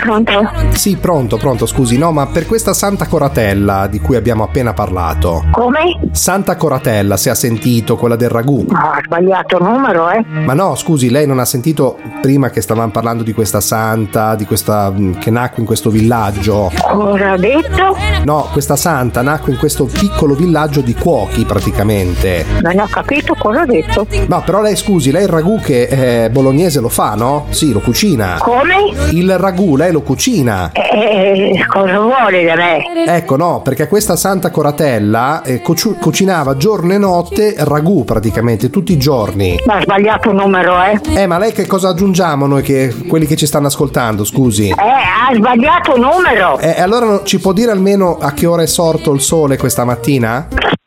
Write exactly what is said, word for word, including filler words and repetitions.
Pronto? Sì, pronto, pronto, scusi, no, ma per questa Santa Coratella di cui abbiamo appena parlato. Come? Santa Coratella, se ha sentito, quella del ragù. No, ha sbagliato numero, eh? Ma no, scusi, lei non ha sentito prima che stavamo parlando di questa santa, di questa che nacque in questo villaggio? Cosa ha detto? No, questa santa nacque in questo piccolo villaggio di cuochi praticamente. Non ho capito cosa ha detto. No, però lei scusi, lei il ragù che è bolognese lo fa, no? Sì, lo cucina. Come? Il ragù lei lo cucina. Eh, cosa vuole da me? Ecco, no, perché questa Santa Coratella eh, cuci- cucinava giorno e notte ragù praticamente tutti i giorni. Ma ha sbagliato numero, eh? Eh, ma lei che cosa aggiungiamo noi, che quelli che ci stanno ascoltando, scusi? Eh, ha sbagliato numero. Eh, allora no- ci può dire almeno a che ora è sorto il sole questa mattina?